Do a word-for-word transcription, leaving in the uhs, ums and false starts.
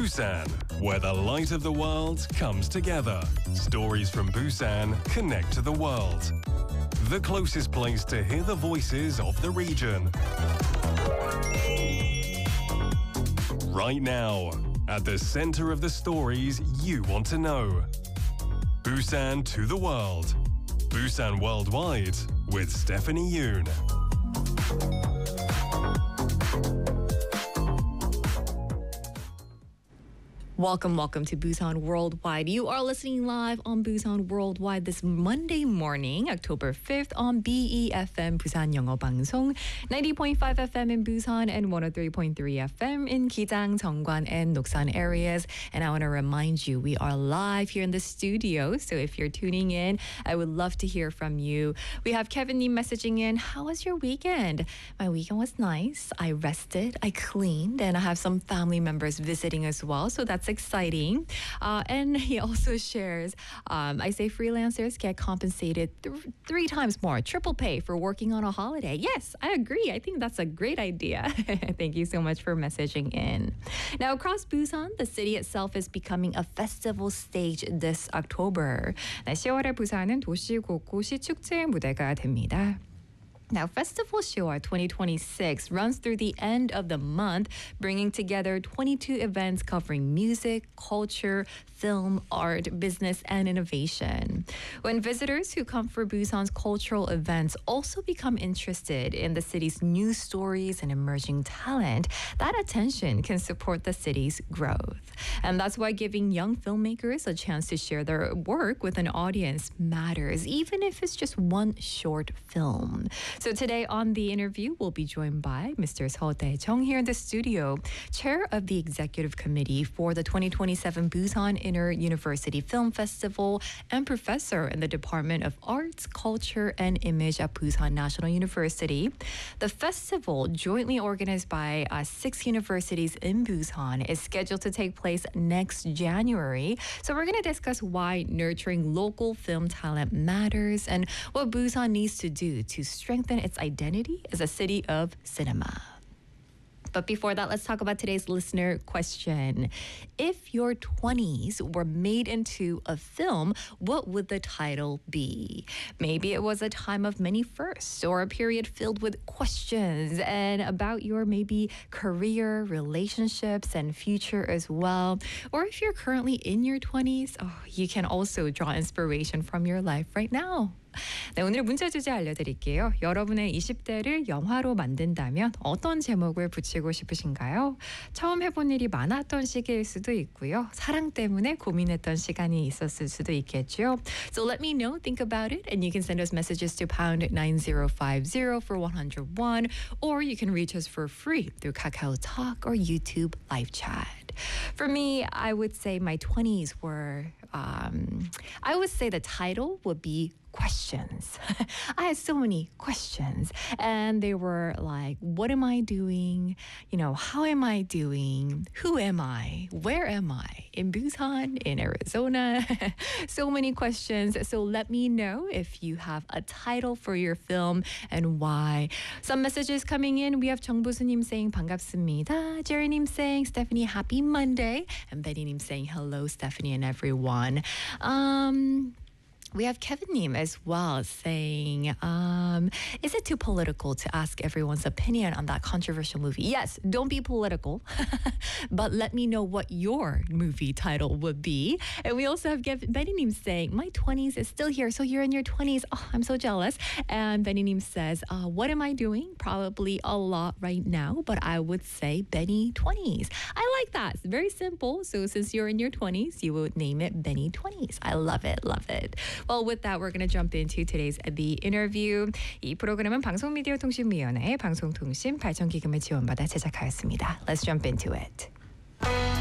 Busan, where the light of the world comes together. Stories from Busan connect to the world. The closest place to hear the voices of the region. Right now, at the center of the stories you want to know. Busan to the world. Busan Worldwide with Stephanie Yoon. Welcome, welcome to Busan Worldwide. You are listening live on Busan Worldwide this Monday morning, October fifth on B E F M Busan 영어 방송, ninety point five F M in Busan and one oh three point three F M in Gijang, Jeongwan, and Noksan areas. And I want to remind you, we are live here in the studio. So if you're tuning in, I would love to hear from you. We have Kevin Lee messaging in. How was your weekend? My weekend was nice. I rested, I cleaned, and I have some family members visiting as well. So that's exciting. Uh, and he also shares, um, I say freelancers get compensated th- three times more, triple pay for working on a holiday. Yes, I agree. I think that's a great idea. Thank you so much for messaging in. Now, across Busan, the city itself is becoming a festival stage this October. 시월에 부산은 도시 곳곳이 축제의 무대가 됩니다. Now, Festival Siwar twenty twenty-six runs through the end of the month, bringing together twenty-two events covering music, culture, film, art, business, and innovation. When visitors who come for Busan's cultural events also become interested in the city's news stories and emerging talent, that attention can support the city's growth. And that's why giving young filmmakers a chance to share their work with an audience matters, even if it's just one short film. So today on The Interview, we'll be joined by Mister Seo Tae-jung here in the studio, chair of the executive committee for the twenty twenty-seven Busan Inter-University Film Festival and professor in the Department of Arts, Culture, and Image at Busan National University. The festival, jointly organized by uh, six universities in Busan, is scheduled to take place next January. So we're going to discuss why nurturing local film talent matters and what Busan needs to do to strengthen its identity as a city of cinema. But before that, let's talk about today's listener question. If your twenties were made into a film, what would the title be? Maybe it was a time of many firsts or a period filled with questions and about your maybe career, relationships, and future as well. Or if you're currently in your twenties, oh, you can also draw inspiration from your life right now. 네, 오늘 문자 주제 알려드릴게요. 여러분의 이십 대를 영화로 만든다면 어떤 제목을 붙이고 싶으신가요? 처음 해본 일이 많았던 시기일 수도 있고요. 사랑 때문에 고민했던 시간이 있었을 수도 있겠죠. So let me know, think about it, and you can send us messages to pound nine zero five zero for one oh one, or you can reach us for free through Kakao Talk or YouTube live chat. For me, I would say my twenties were, um, I would say the title would be questions. I had so many questions, and they were like, what am I doing? You know, how am I doing? Who am I? Where am I? In Busan, in Arizona? So many questions. So let me know if you have a title for your film and why. Some messages coming in. We have 정부수님 saying 반갑습니다. Jerry님 saying Stephanie, happy Monday. And Betty님 saying hello, Stephanie and everyone. Um... We have Kevin Neem as well saying, um, is it too political to ask everyone's opinion on that controversial movie? Yes, don't be political, but let me know what your movie title would be. And we also have Benny Neem saying, my twenties is still here, so you're in your twenties. Oh, I'm so jealous. And Benny Neem says, uh, what am I doing? Probably a lot right now, but I would say Benny twenties. I like that. It's very simple. So since you're in your twenties, you would name it Benny twenties. I love it, love it. Well, with that, we're going to jump into today's The Interview. 이 프로그램은 방송미디어통신위원회의 방송통신 발전기금을 지원받아 제작하였습니다. Let's jump into it.